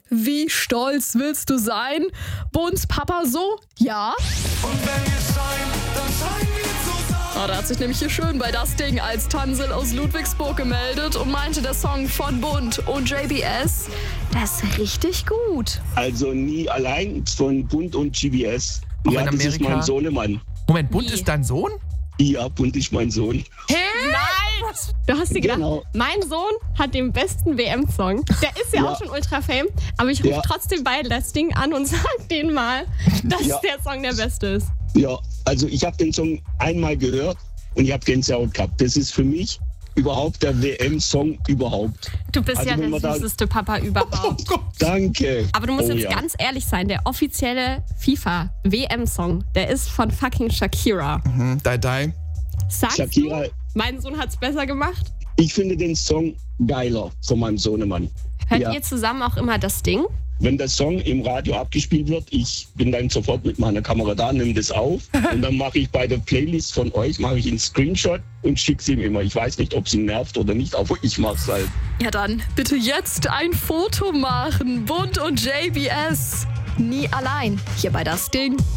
Wie stolz willst du sein? Bunds Papa so? Ja. Und wenn wir scheinen, dann scheinen wir zusammen. Da hat sich nämlich hier schön bei Das Ding als Tansel aus Ludwigsburg gemeldet und meinte, der Song von Bund und JBS, der ist richtig gut. Also Nie allein von Bund und GBS. Auch Ja, in das ist Amerika? mein Sohnemann. Moment, Bund Wie? ist dein Sohn? Ja, Bund ist mein Sohn. Nein! Du hast dir gedacht, Genau. mein Sohn hat den besten WM-Song. Der ist ja auch schon ultra fame, aber ich rufe Ja. trotzdem bei Das Ding an und sag denen mal, dass Ja. der Song der beste ist. Ja, also ich habe den Song einmal gehört und ich habe Gänsehaut gehabt. Das ist für mich überhaupt der WM-Song überhaupt. Du bist Also ja wenn der man da- süßeste Papa überhaupt. Danke. Aber du musst Oh jetzt ja. ganz ehrlich sein, der offizielle FIFA-WM-Song, der ist von fucking Shakira. Die. Sagst Shakira, du, mein Sohn hat's besser gemacht? ich finde den Song geiler von meinem Sohnemann. Hört Ja. ihr zusammen auch immer Das Ding? Wenn der Song im Radio abgespielt wird, ich bin dann sofort mit meiner Kamera da, nehme das auf und dann mache ich bei der Playlist von euch einen Screenshot und schicke es ihm immer. Ich weiß nicht, ob es ihn nervt oder nicht, aber ich mache es halt. Ja dann, bitte jetzt ein Foto machen. Bund und JBS. Nie allein. Hier bei Das Ding.